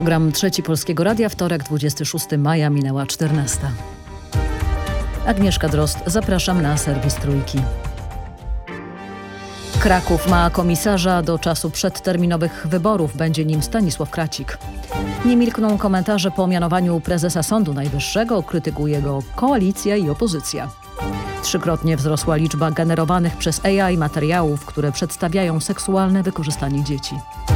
Program Trzeci Polskiego Radia, wtorek, 26 maja, minęła 14. Agnieszka Drozd, zapraszam na serwis Trójki. Kraków ma komisarza do czasu przedterminowych wyborów. Będzie nim Stanisław Kracik. Nie milkną komentarze po mianowaniu prezesa Sądu Najwyższego. Krytykuje go koalicja i opozycja. Trzykrotnie wzrosła liczba generowanych przez AI materiałów, które przedstawiają seksualne wykorzystanie dzieci.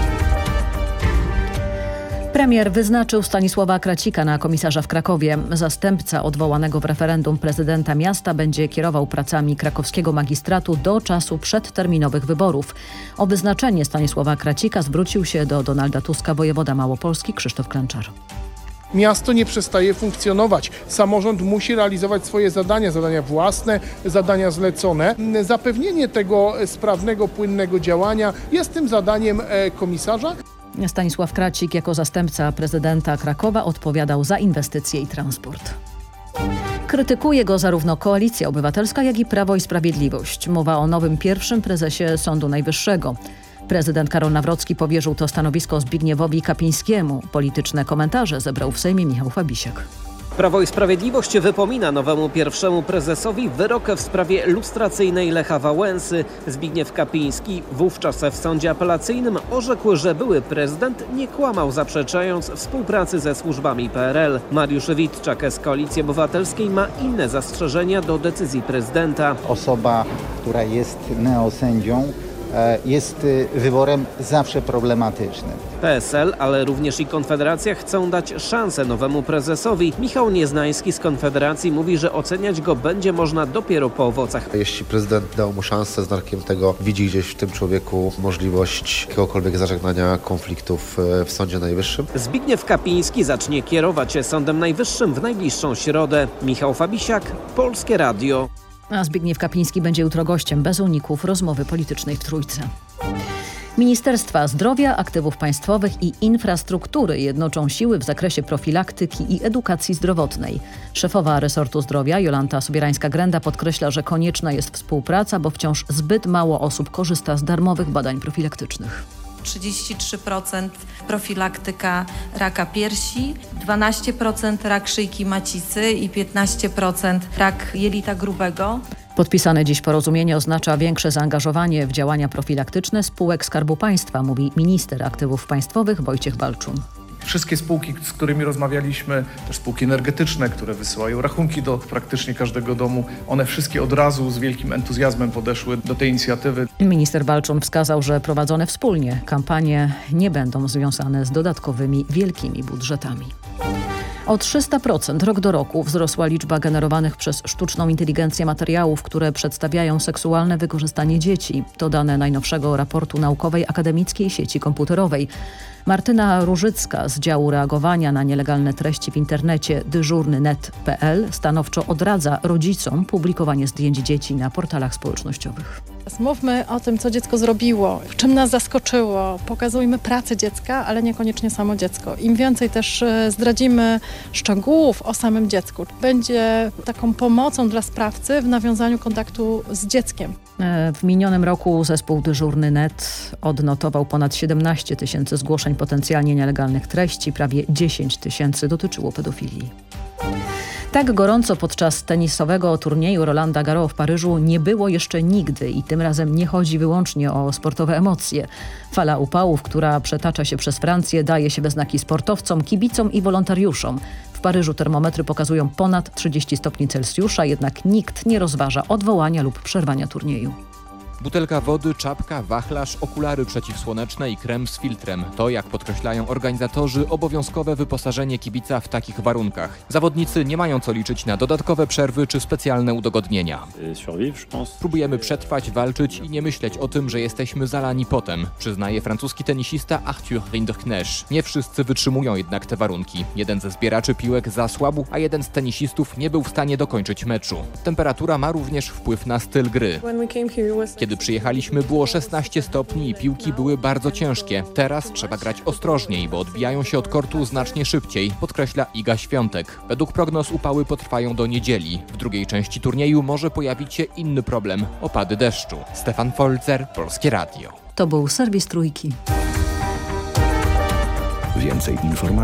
Premier wyznaczył Stanisława Kracika na komisarza w Krakowie. Zastępca odwołanego w referendum prezydenta miasta będzie kierował pracami krakowskiego magistratu do czasu przedterminowych wyborów. O wyznaczenie Stanisława Kracika zwrócił się do Donalda Tuska wojewoda małopolski Krzysztof Klęczar. Miasto nie przestaje funkcjonować. Samorząd musi realizować swoje zadania własne, zadania zlecone. Zapewnienie tego sprawnego, płynnego działania jest tym zadaniem komisarza. Stanisław Kracik jako zastępca prezydenta Krakowa odpowiadał za inwestycje i transport. Krytykuje go zarówno Koalicja Obywatelska, jak i Prawo i Sprawiedliwość. Mowa o nowym pierwszym prezesie Sądu Najwyższego. Prezydent Karol Nawrocki powierzył to stanowisko Zbigniewowi Kapińskiemu. Polityczne komentarze zebrał w Sejmie Michał Fabisiak. Prawo i Sprawiedliwość wypomina nowemu pierwszemu prezesowi wyrok w sprawie lustracyjnej Lecha Wałęsy. Zbigniew Kapiński wówczas w sądzie apelacyjnym orzekł, że były prezydent nie kłamał, zaprzeczając współpracy ze służbami PRL. Mariusz Witczak z Koalicji Obywatelskiej ma inne zastrzeżenia do decyzji prezydenta. Osoba, która jest neosędzią, jest wyborem zawsze problematycznym. PSL, ale również i Konfederacja chcą dać szansę nowemu prezesowi. Michał Nieznański z Konfederacji mówi, że oceniać go będzie można dopiero po owocach. Jeśli prezydent dał mu szansę, znakiem tego widzi gdzieś w tym człowieku możliwość jakiegokolwiek zażegnania konfliktów w Sądzie Najwyższym. Zbigniew Kapiński zacznie kierować Sądem Najwyższym w najbliższą środę. Michał Fabisiak, Polskie Radio. A Zbigniew Kapiński będzie jutro gościem bez uników rozmowy politycznej w Trójce. Ministerstwa Zdrowia, Aktywów Państwowych i Infrastruktury jednoczą siły w zakresie profilaktyki i edukacji zdrowotnej. Szefowa resortu zdrowia Jolanta Sobierańska-Grenda podkreśla, że konieczna jest współpraca, bo wciąż zbyt mało osób korzysta z darmowych badań profilaktycznych. 33% profilaktyka raka piersi, 12% rak szyjki macicy i 15% rak jelita grubego. Podpisane dziś porozumienie oznacza większe zaangażowanie w działania profilaktyczne spółek Skarbu Państwa, mówi minister aktywów państwowych Wojciech Balczun. Wszystkie spółki, z którymi rozmawialiśmy, też spółki energetyczne, które wysyłają rachunki do praktycznie każdego domu, one wszystkie od razu z wielkim entuzjazmem podeszły do tej inicjatywy. Minister Balczun wskazał, że prowadzone wspólnie kampanie nie będą związane z dodatkowymi wielkimi budżetami. O 300% rok do roku wzrosła liczba generowanych przez sztuczną inteligencję materiałów, które przedstawiają seksualne wykorzystanie dzieci. To dane najnowszego raportu Naukowej Akademickiej Sieci Komputerowej. Martyna Różycka z działu reagowania na nielegalne treści w internecie dyżurnynet.pl stanowczo odradza rodzicom publikowanie zdjęć dzieci na portalach społecznościowych. Mówmy o tym, co dziecko zrobiło, w czym nas zaskoczyło. Pokazujmy pracę dziecka, ale niekoniecznie samo dziecko. Im więcej też zdradzimy szczegółów o samym dziecku, będzie taką pomocą dla sprawcy w nawiązaniu kontaktu z dzieckiem. W minionym roku zespół Dyżurny.net odnotował ponad 17 000 zgłoszeń potencjalnie nielegalnych treści, prawie 10 000 dotyczyło pedofilii. Tak gorąco podczas tenisowego turnieju Rolanda Garros w Paryżu nie było jeszcze nigdy i tym razem nie chodzi wyłącznie o sportowe emocje. Fala upałów, która przetacza się przez Francję, daje się we znaki sportowcom, kibicom i wolontariuszom. W Paryżu termometry pokazują ponad 30 stopni Celsjusza, jednak nikt nie rozważa odwołania lub przerwania turnieju. Butelka wody, czapka, wachlarz, okulary przeciwsłoneczne i krem z filtrem. To, jak podkreślają organizatorzy, obowiązkowe wyposażenie kibica w takich warunkach. Zawodnicy nie mają co liczyć na dodatkowe przerwy czy specjalne udogodnienia. Próbujemy przetrwać, walczyć i nie myśleć o tym, że jesteśmy zalani potem, przyznaje francuski tenisista Arthur Rinderknecht. Nie wszyscy wytrzymują jednak te warunki. Jeden ze zbieraczy piłek zasłabł, a jeden z tenisistów nie był w stanie dokończyć meczu. Temperatura ma również wpływ na styl gry. Kiedy przyjechaliśmy, było 16 stopni i piłki były bardzo ciężkie. Teraz trzeba grać ostrożniej, bo odbijają się od kortu znacznie szybciej, podkreśla Iga Świątek. Według prognoz upały potrwają do niedzieli. W drugiej części turnieju może pojawić się inny problem – opady deszczu. Stefan Folzer, Polskie Radio. To był serwis Trójki. Więcej informacji